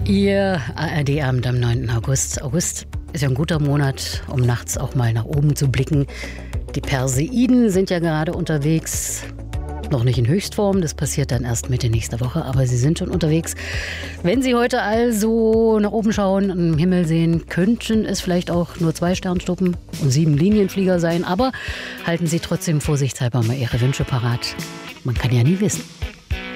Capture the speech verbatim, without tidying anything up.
Ihr A R D-Abend am neunten August. August ist ja ein guter Monat, um nachts auch mal nach oben zu blicken. Die Perseiden sind ja gerade unterwegs. Noch nicht in Höchstform, das passiert dann erst Mitte nächster Woche, aber sie sind schon unterwegs. Wenn Sie heute also nach oben schauen, am Himmel sehen, könnten es vielleicht auch nur zwei Sternschnuppen und sieben Linienflieger sein, aber halten Sie trotzdem vorsichtshalber mal Ihre Wünsche parat. Man kann ja nie wissen.